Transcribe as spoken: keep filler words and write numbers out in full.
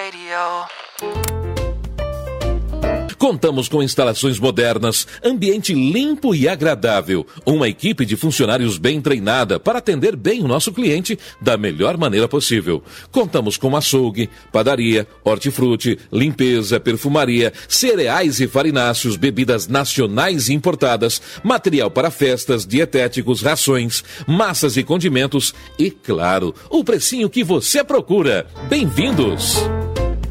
radio. Contamos com instalações modernas, ambiente limpo e agradável, uma equipe de funcionários bem treinada para atender bem o nosso cliente da melhor maneira possível. Contamos com açougue, padaria, hortifruti, limpeza, perfumaria, cereais e farináceos, bebidas nacionais e importadas, material para festas, dietéticos, rações, massas e condimentos e, claro, o precinho que você procura. Bem-vindos!